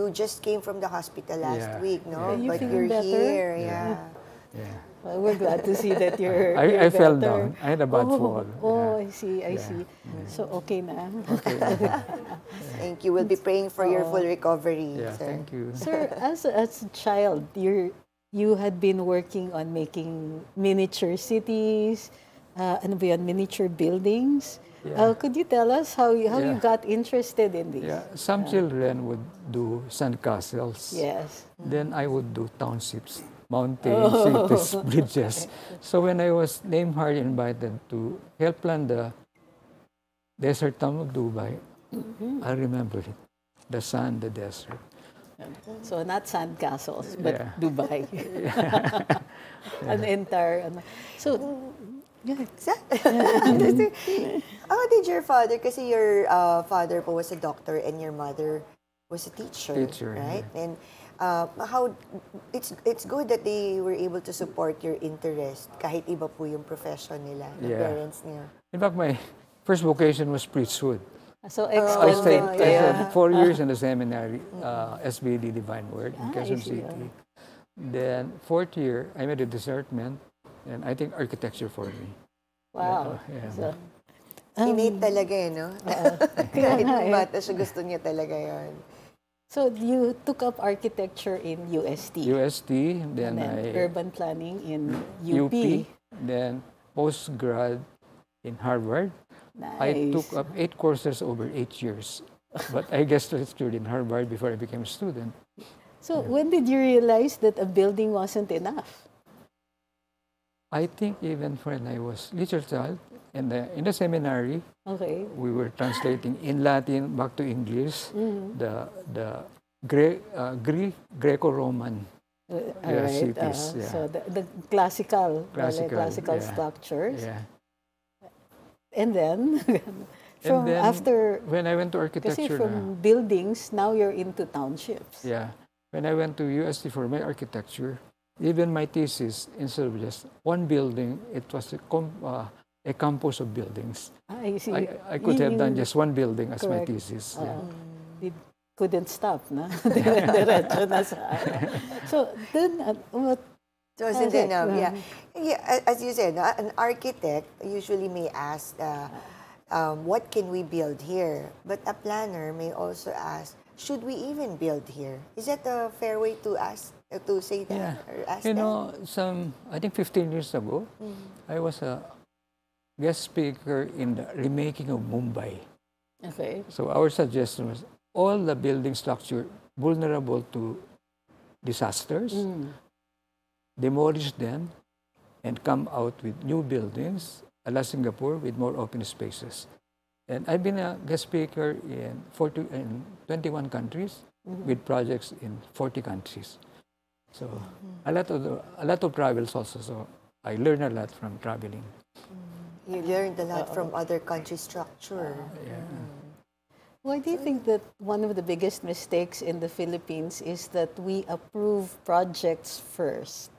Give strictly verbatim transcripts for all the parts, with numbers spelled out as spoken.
you just came from the hospital last Yeah, week, no? yeah. Are you But feeling you're better? here, Yeah. yeah. Yeah. Well, we're glad to see that you're, I, you're I fell better. down. I had a bad oh, fall. Oh, Yeah. I see, I Yeah. see. So, okay na. Okay. Thank you. We'll be praying for your full recovery, Yeah, sir. thank you. Sir, as, a- as a child, you're, you had been working on making miniature cities, uh, ano ba yun, miniature buildings. Yeah. Uh, could you tell us how you, how you Yeah. got interested in this? Yeah, some children would do sandcastles. Yes. Then I would do townships, mountains, cities, bridges. So when I was named hard invited to help plan the desert town of Dubai, I remember it. The sun, the desert. So not sandcastles, but Yeah. Dubai. An entire. Ano. So, yeah. How did your father, kasi your uh, father po was a doctor and your mother was a teacher, Teacher, right? And uh, how, it's it's good that they were able to support your interest kahit iba po yung profession nila, the Yeah. parents niya. In fact, my first vocation was priesthood. So, I ex-convent stayed, I kayo. stayed four years in the seminary, uh, S B D Divine Word in Ah, I Quezon see, City. Then fourth year, I made a discernment, and I think architecture for me. Wow. Yeah. So, Innate talaga eh, no? Kahit nung bata siya, gusto niya talaga yun. so you took up architecture in U S T. U S T, then, and then I urban planning in U P. then postgrad in Harvard. Nice. I took up eight courses over eight years, but I guess lectured in Harvard before I became a student. So when did you realize that a building wasn't enough? I think even when I was little child, in the, in the seminary, Okay. we were translating in Latin back to English the the Gre- uh, Greek Greco-Roman Uh, Yeah, alright, cities, uh, yeah. So the, the classical, Classical, classical yeah. structures. yeah. And then, from then after, When I went to kasi architecture na, from buildings, now you're into townships. yeah, when I went to U S T for my architecture, even my thesis, instead of just one building, it was a, com- uh, a campus of buildings. Ah, I see. I, I could You- have done you- just one building as my correct. thesis. Uh, yeah. It couldn't stop, na? Diretso na sa ano. So, then, uh, what, So, wasn't Okay. enough, yeah. Yeah, a- as you said, no, an architect usually may ask, uh, um, what can we build here? But a planner may also ask, should we even build here? Is that a fair way to ask, uh, to say that, Yeah. or ask You that? know, some, I think fifteen years ago, I was a guest speaker in the remaking of Mumbai. okay. So our suggestion was all the building structure vulnerable to disasters, demolish them, and come out with new buildings, a la Singapore with more open spaces. And I've been a guest speaker in, forty, in twenty-one countries with projects in forty countries. So a lot of the, a lot of travels also. So I learned a lot from traveling. You learned a lot from other countries' structure. Yeah. Why do you think that one of the biggest mistakes in the Philippines is that we approve projects first?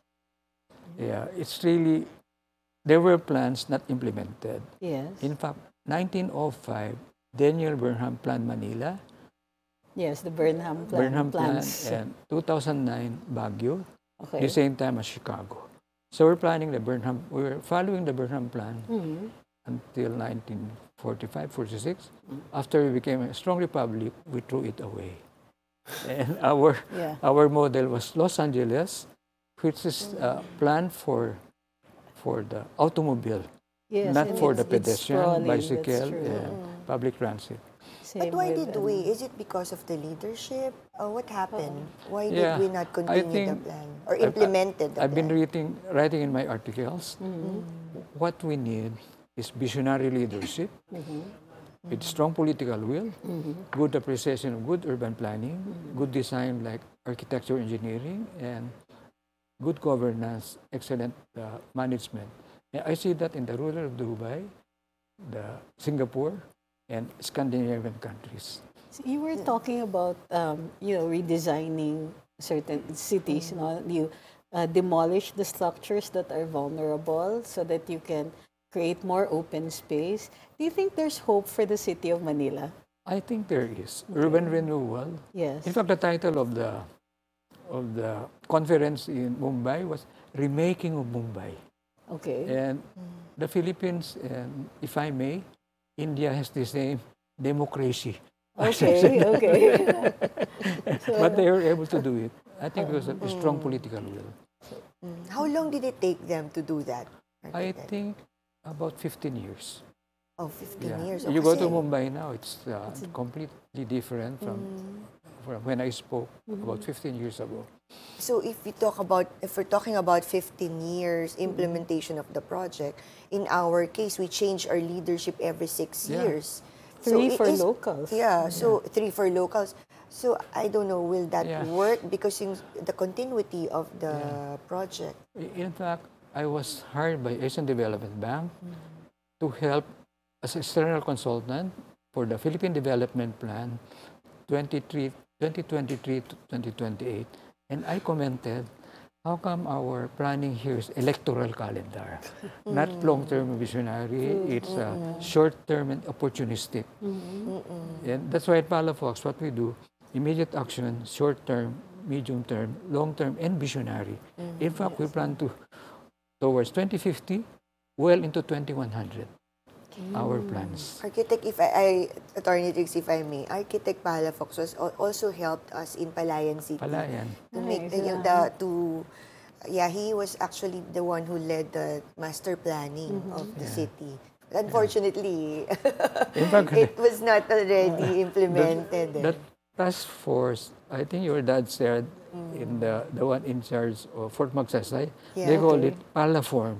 Yeah, it's really, there were plans not implemented. Yes. In fact, nineteen oh five, Daniel Burnham planned Manila, Yes, the Burnham plan, Burnham plan, plans. and two thousand nine Baguio, Okay. the same time as Chicago. So we're planning the Burnham, we were following the Burnham plan Mhm. until nineteen forty-five, forty-six. After we became a strong republic, we threw it away. And our, Yeah. our model was Los Angeles, which is uh, planned for, for the automobile, Yes, not and for the it's- it's pedestrian, sprawling, that's bicycle, true. and public transit. Same But why with, did ano, we? Is it because of the leadership? Uh, what happened? Why Yeah, did we not I continue the think plan or I've- implemented the I've been plan? writing, writing in my articles, what we need is visionary leadership with strong political will, good appreciation of good urban planning, good design like architecture engineering, and good governance, excellent uh, management. And I see that in the ruler of Dubai, the Singapore, and Scandinavian countries. So you were talking about, um, you know, redesigning certain cities. You know, you uh, demolish the structures that are vulnerable so that you can create more open space. Do you think there's hope for the city of Manila? I think there is urban renewal. Yes. In fact, the title of the of the conference in Mumbai was "Remaking of Mumbai," Okay. and the Philippines, and if I may, India has the same democracy. Okay, okay. But they were able to do it. I think it was a strong political will. Mm. How long did it take them to do that? I architect? think about fifteen years. Oh, fifteen Yeah. years. You go kasi- to Mumbai now, it's uh, completely different from, Mm. from when I spoke about fifteen years ago. So if we talk about, if we're talking about fifteen years implementation of the project, in our case, we change our leadership every six Yeah. years. Three it for is- locals. Yeah, so three for locals. So I don't know, will that Yeah. work? Because in the continuity of the Yeah. project. I- In fact, I was hired by Asian Development Bank to help as external consultant for the Philippine Development Plan twenty-three twenty twenty-three to twenty twenty-eight. And I commented, how come our planning here is electoral calendar? Not long-term visionary, it's uh, short-term and opportunistic. And that's why at Palafox, what we do, immediate action, short-term, medium-term, long-term, and visionary. In fact, we plan to towards twenty fifty, well into twenty-one hundred, our plans. Architect, if I, I Attorney Trix, if I may, Architect Palafox was al- also helped us in Palayan City. Palayan. To make Nice, the, yeah. the to yeah, he was actually the one who led the master planning of the Yeah. city. Unfortunately, In fact, it was not already implemented. eh. that task force, I think your dad said, in the, the one in charge of Fort Magsaysay, Yeah. they call Okay. it Palaform.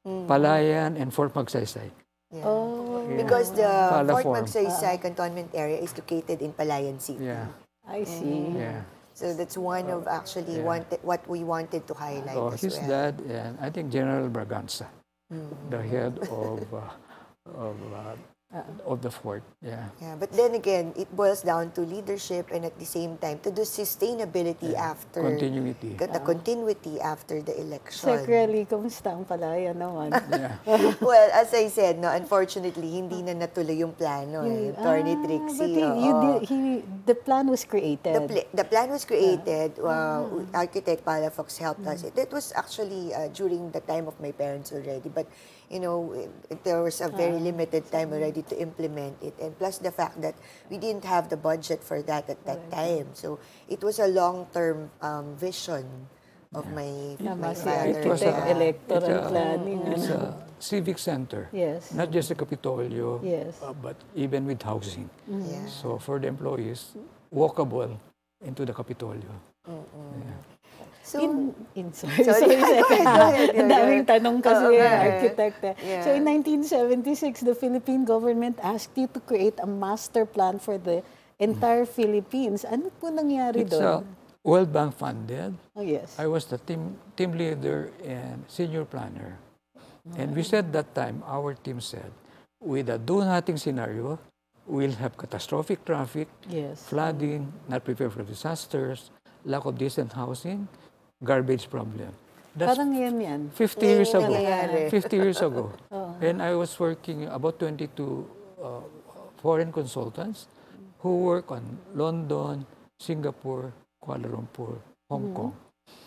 Palayan and Fort Magsaysay. Yeah. Oh, Yeah. Because the Pala Fort form. Magsaysay cantonment area is located in Palayan City. Yeah, I see. yeah. So that's one of actually Yeah. wanted, what we wanted to highlight So as his well. dad and I think General Braganza, the head of uh, of uh, of the fort. Yeah. Yeah, but then again, it boils down to leadership and at the same time to do sustainability after Continuity. the continuity after the election. Sec Rally, kamusta ang palaya naman? Yeah. Well, as I said, no, unfortunately, hindi na natuloy yung plano. Eh. Attorney Ah, Trixie. but he, you oo. did, he, the plan was created. The, pla- the plan was created. Uh, Architect Palafox helped us. It, it was actually uh, during the time of my parents already. But, you know, it, there was a very limited time already to implement it. And plus the fact that we didn't have the budget for that at that time. So it was a long-term um, vision of my, Tama my si father. It was architect, a- electoral it's a- planning. It's ano. a civic center. Yes. Not just a Capitolio, Yes. uh, but even with housing. Yeah. So for the employees, walkable into the Capitolio. Yeah. So, in, in, sorry, Sorry. sorry, Go ahead, go ahead, go Ang daming ahead. tanong kasi, Oo nga eh. architect. eh. Yeah. So in nineteen seventy-six, the Philippine government asked you to create a master plan for the entire Philippines. Ano po nangyari It's uh, doon? World Bank funded. Oh, yes. I was the team team leader and senior planner. And we said that time, our team said, with a do-nothing scenario, we'll have catastrophic traffic, Yes. flooding, not prepared for disasters, lack of decent housing, garbage problem. That's Parang yan yan. fifty years Yan yung ago. nangyayari. fifty years ago. And I was working about twenty-two uh, foreign consultants who work on London, Singapore, Kuala Lumpur, Hong Kong.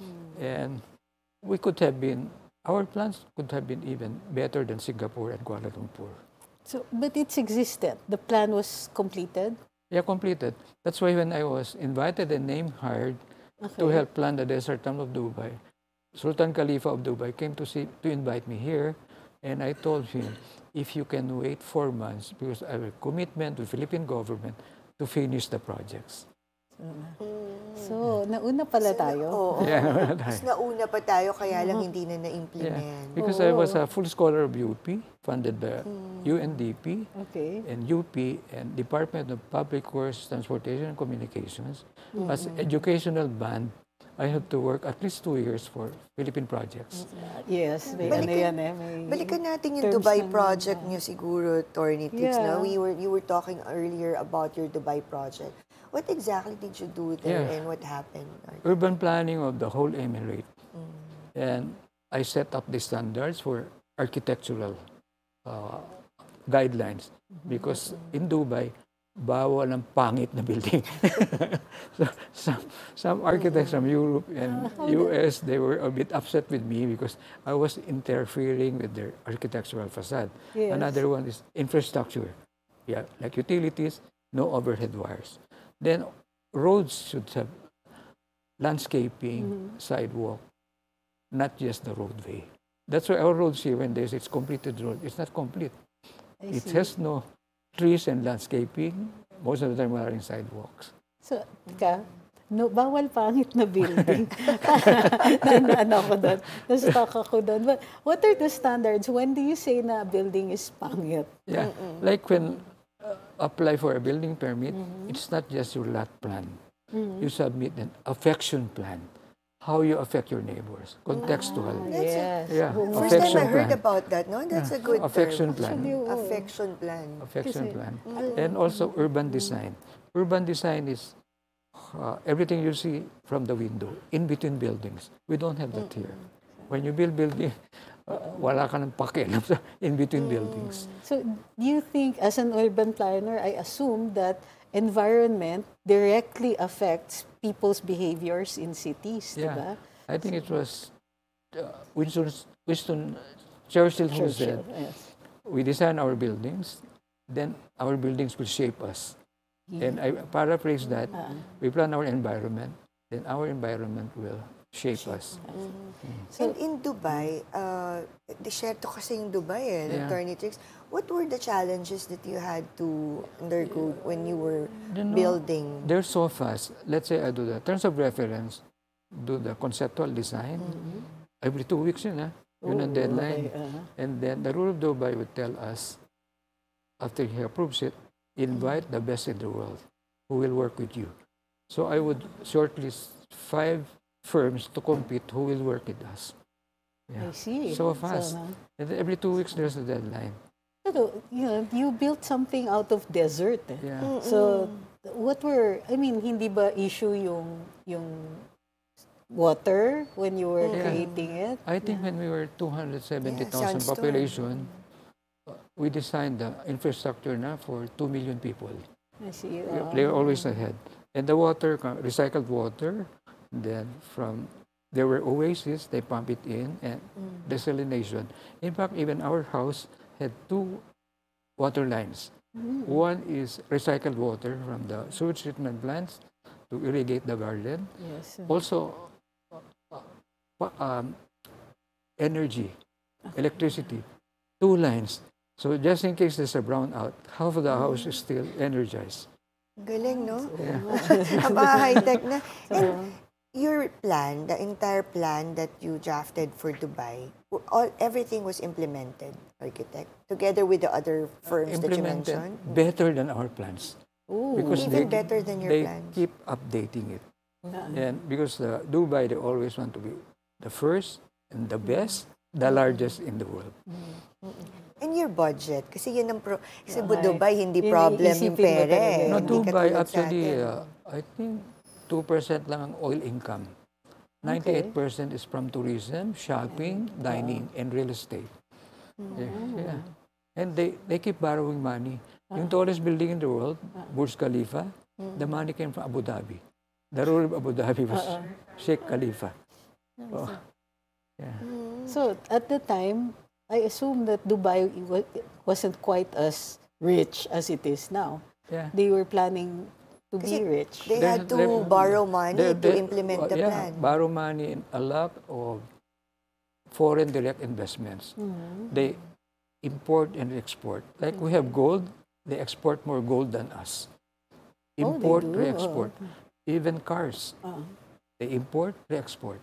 And we could have been, our plans could have been even better than Singapore and Kuala Lumpur. So, but it's existed. The plan was completed. Yeah, completed. That's why when I was invited and name hired to Okay. help plan the desert town of Dubai, Sultan Khalifa of Dubai came to see to invite me here, and I told him, if you can wait four months, because I have a commitment with Philippine government to finish the projects. So, nauna pala tayo. Oo. Yeah, Mas nauna pa tayo, kaya lang hindi na na-implement. yeah. Because I was a full scholar of U P, funded by U N D P Okay. and U P and Department of Public Works, Transportation and Communications. As educational band, I had to work at least two years for Philippine projects. Yes, may Balikan- ano yan eh. May Balikan natin yung terms Dubai ng- project niyo siguro, Attorney Trix. Yeah. No? We were, you were talking earlier about your Dubai project. What exactly did you do there Yeah. and what happened? Urban planning of the whole emirate. And I set up the standards for architectural uh, guidelines because in Dubai, bawal ang pangit na building. So, some, some architects from Europe and U S, they were a bit upset with me because I was interfering with their architectural facade. Yes. Another one is infrastructure. Yeah, like utilities, no overhead wires. Then roads should have landscaping, sidewalk, not just the roadway. That's why our roads here, when there's it's completed road, it's not complete. I It see. has no trees and landscaping. Most of the time, wala rin sidewalks. So, ka, no, bawal pangit na building. na, ano ako doon. Na-stuck ako doon. But what are the standards? When do you say na a building is pangit? Yeah, like when uh, apply for a building permit, it's not just your lot plan. You submit an affection plan. How you affect your neighbors, contextual. That's Yes. Yeah. Oo nga. First time I Affection heard plan. about that, no? That's a good Affection term. plan. Actually, oo. Affection plan. Affection Kasi- plan. And also urban design. Urban design is uh, everything you see from the window, in between buildings. We don't have that here. When you build building, uh, wala ka ng pakialam sa in between buildings. So, do you think, as an urban planner, I assume that environment directly affects people's behaviors in cities, di ba? Yeah. I think it was uh, Winston, Winston Churchill who Churchill, said, yes. we design our buildings, then our buildings will shape us. And I paraphrase that, Ah. we plan our environment, then our environment will shape us. And in Dubai, uh, desierto kasi yung Dubai eh, Yeah. Attorney Tricks. What were the challenges that you had to undergo when you were You know, building? They're so fast. Let's say I do the terms of reference, do the conceptual design. Every two weeks yun, ha? Yun ang Oh, deadline. okay, uh-huh. And then the rule of Dubai would tell us, after he approves it, invite the best in the world who will work with you. So I would shortlist five firms to compete who will work with us. I see. So fast. uh, And then every two weeks, there's a deadline. Pero, you know, you built something out of desert. Eh. Yeah. So, what were, I mean, hindi ba issue yung, yung water when you were Yeah. creating it? I think when we were two hundred seventy thousand Yeah, sandstorm. population, uh, we designed the infrastructure na for two million people. I see. We- uh, They're always ahead. And the water, co- recycled water, then from, there were oases, they pump it in, and desalination. In fact, even our house had two water lines. One is recycled water from the sewage treatment plants to irrigate the garden. Yes. Also, uh, pa- um, energy, electricity, two lines. So just in case there's a brownout, half of the house is still energized. Galing, no? Yeah. Ang high-tech na. And your plan, the entire plan that you drafted for Dubai, w- all everything was implemented, architect, together with the other firms that you Implemented mentioned. better than our plans. Ooh. Because Even they, better than your they plans. keep updating it. Uh-uh. And because uh, Dubai, they always want to be the first and the best, the largest in the world. And your budget, kasi yun ang pro... Kasi Okay. Dubai, hindi Yun, problem yung iisipin mo pera talaga eh. yun. No, Hindi Dubai, katulad sa actually, atin. uh, I think two percent lang ang oil income. ninety-eight percent is from tourism, shopping, dining, and real estate. Yeah, yeah. And they, they keep borrowing money. Yung tallest building in the world, Burj Khalifa, the money came from Abu Dhabi. The ruler of Abu Dhabi was Sheikh Khalifa. Oh, yeah. So, at the time, I assume that Dubai wa- wasn't quite as rich as it is now. Yeah. They were planning to Kasi be rich. They There's- had to there- borrow money They- to they- implement the yeah, plan. borrow money and a lot of foreign direct investments. They import and export. Like we have gold, they export more gold than us. Oh, they Import, do? re-export. Even cars, Ah. they import, re-export.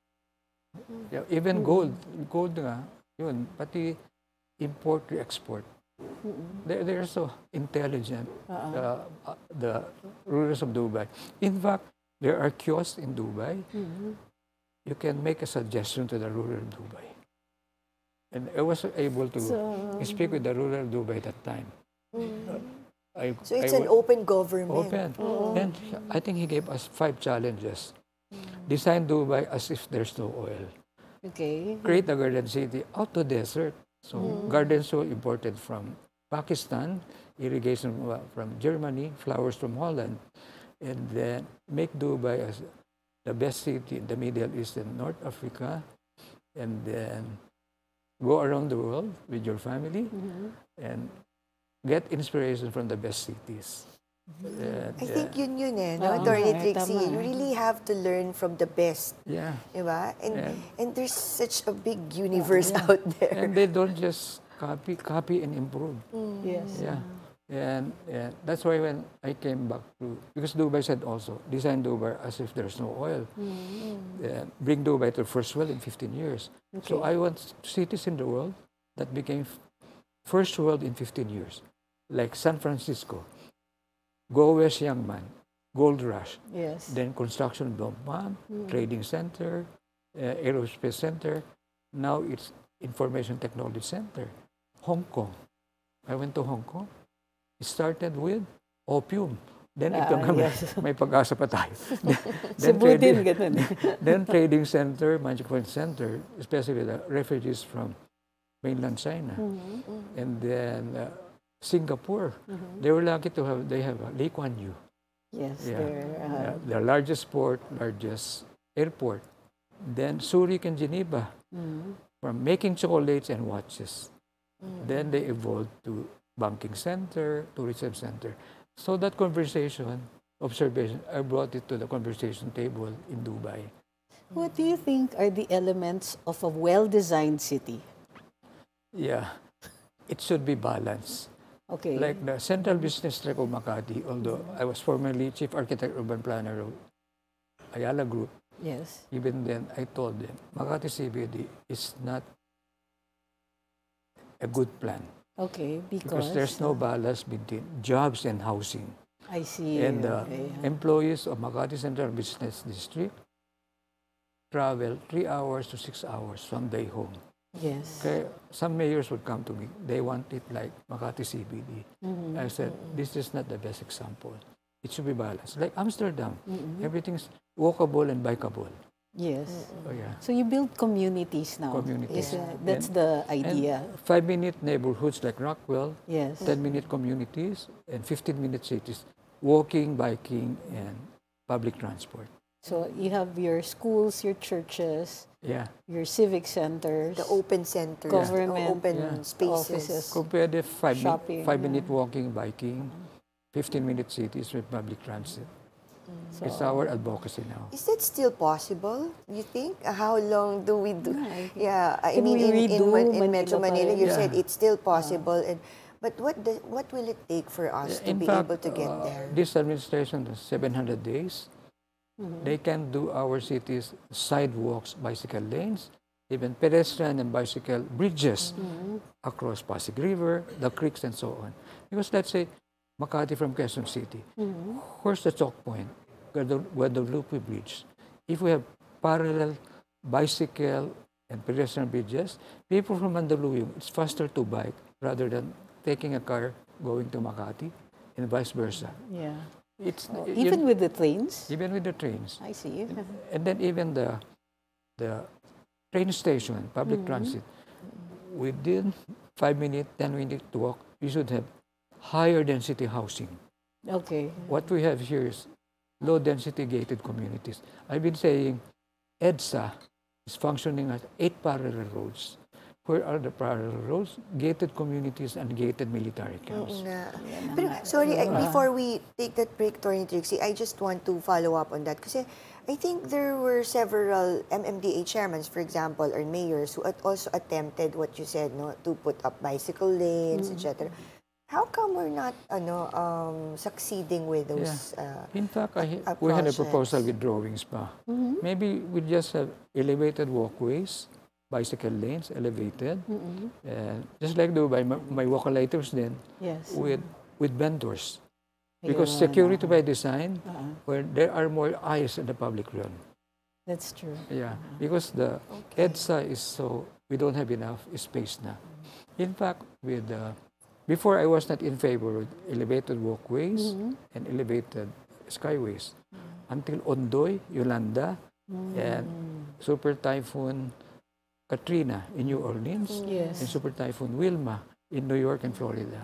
Yeah, even gold, gold nga, yun, pati import, re-export. They're, they're so intelligent, uh, uh, the rulers of Dubai. In fact, there are kiosks in Dubai. You can make a suggestion to the ruler of Dubai. And I was able to So, speak with the ruler of Dubai that time. I, So it's I an wa- open government. open. And I think he gave us five challenges. Design Dubai as if there's no oil. okay. Create a garden city out to desert. So gardens were imported from Pakistan, irrigation from, from Germany, flowers from Holland, and then make Dubai as the best city in the Middle East and North Africa, and then go around the world with your family and get inspiration from the best cities. And, I think uh, yun yun eh, no? Oo Attorney nga eh, Trixie, tama you eh. really have to learn from the best. yeah. Diba? And, And- and there's such a big universe out there. And they don't just copy, copy and improve. Yes. Yeah. And, and that's why when I came back to, because Dubai said also, design Dubai as if there's no oil. Uh, bring Dubai to first world in fifteen years. So Okay. I want cities in the world that became f- first world in fifteen years. Like San Francisco, Go West Youngman, Gold Rush, Yes. then construction boom, trading center, uh, aerospace center. Now it's information technology center. Hong Kong. I went to Hong Kong. It started with opium. Then ito Ah, nga, may- yes. may pag-asa pa tayo. then, Cebu din, trading, ganun. then trading center, Magic Point Center, especially the refugees from mainland China. And then uh, Singapore. They were lucky to have, they have uh, Lee Kuan Yew. Yes, Yeah. they're, uh, Yeah, their largest port, largest airport. Then Zurich and Geneva, from making chocolates and watches. Then they evolved to banking center, tourism center. So that conversation, observation, I brought it to the conversation table in Dubai. what do you think are the elements of a well-designed city? Yeah, it should be balanced. Okay. Like the Central Business Tract of Makati, although I was formerly Chief Architect Urban Planner of Ayala Group, Yes. even then I told them, Makati C B D is not a good plan Okay, because, because there's no balance between jobs and housing. I see. And uh, okay. employees of Makati Central Business District travel three hours to six hours from their home. Yes. Okay, some mayors would come to me. They want it like Makati C B D. Mm-hmm. I said, this is not the best example. It should be balanced. Like Amsterdam, Mm-hmm. everything's walkable and bikeable. Yes. Oh, yeah. So you build communities now. Communities. Is, uh, Yeah. that's And- the idea. And five-minute neighborhoods like Rockwell, Yes. ten-minute communities, and fifteen-minute cities, walking, biking, and public transport. So you have your schools, your churches, Yeah. your civic centers. The open centers, Government, the open yeah. spaces. Offices. Compare the five, min- Shopping, five-minute walking, biking, fifteen-minute cities with public transit. So- It's our advocacy now. Is that still possible, you think? Uh, How long do we do? Yeah, Yeah, I Can mean, we in, in, redo Man- in Manila Metro pa Manila, rin? you Yeah. said it's still possible. And But what the, what will it take for us to In be fact, able to get uh, there? this administration, the seven hundred days, they can do our cities sidewalks, bicycle lanes, even pedestrian and bicycle bridges across Pasig River, the creeks, and so on. Because let's say Makati from Quezon City, where's the choke point? Guadalupe Guadalupe Bridge. If we have parallel bicycle and pedestrian bridges, people from Mandaluyong, it's faster to bike rather than taking a car going to Makati and vice versa. Yeah. It's Oh, you- even with the trains? even with the trains, I see. and then even the the train station, public transit, within five minute, ten minute walk, you should have higher density housing. Okay. What we have here is low density gated communities. I've been saying EDSA is functioning as eight parallel roads. Where are the parallel roads? Gated communities and gated military camps. Na. Pero, sorry, I, before we take that break, Attorney Trixie, I just want to follow up on that. Kasi I think there were several M M D A chairmen, for example, or mayors who at also attempted what you said, no, to put up bicycle lanes, et cetera. How come we're not ano, um, succeeding with those? Uh, In fact, I, uh, we had a projects? proposal with drawings pa. Maybe we just have elevated walkways, bicycle lanes, elevated. And just like Dubai, may, may walkalators then Yes. with, with vendors. Because Ayun, security ah. by design, Uh-uh. where there are more eyes in the public realm. That's true. Yeah, because the EDSA is so, we don't have enough space na. In fact, with uh, before I was not in favor of elevated walkways and elevated skyways. Until Ondoy, Yolanda, and Super Typhoon Katrina in New Orleans, Yes. and Super Typhoon Wilma in New York and Florida.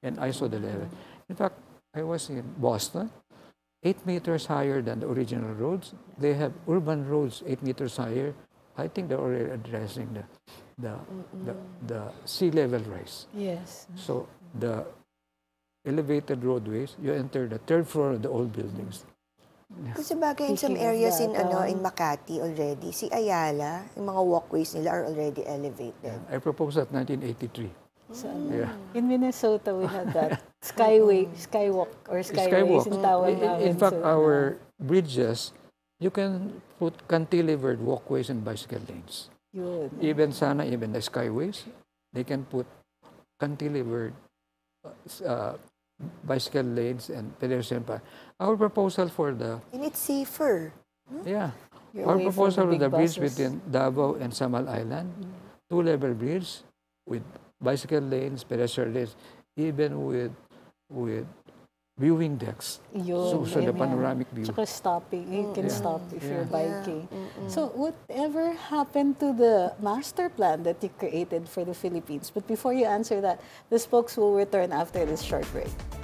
and I saw the level. In fact, I was in Boston, eight meters higher than the original roads. They have urban roads eight meters higher. I think they're already addressing the the the, the sea level rise. Yes. So the elevated roadways, you enter the third floor of the old buildings. Kasi bagay in some Speaking of areas in that, ano um, in Makati already, si Ayala, yung mga walkways nila are already elevated. I proposed that nineteen eighty-three. So, Yeah. in Minnesota, we had that skyway, skywalk, or skyways Skywalk. in tawag In, namin. in fact, So, our bridges, you can put cantilevered walkways and bicycle lanes. yun. Even sana, even the skyways, they can put cantilevered uh, bicycle lanes and pedestrian path. Our proposal for the And it's safer. yeah, You're our away from proposal the for the big bridge buses. between Davao and Samal Island, two-level bridge with bicycle lanes, pedestrian lanes, even with with viewing decks. Yun, So, so the amen. panoramic view. Tsaka stopping. You can Yeah. stop if you're Yeah. biking. So, whatever happened to the master plan that you created for the Philippines? But before you answer that, the spokes will return after this short break.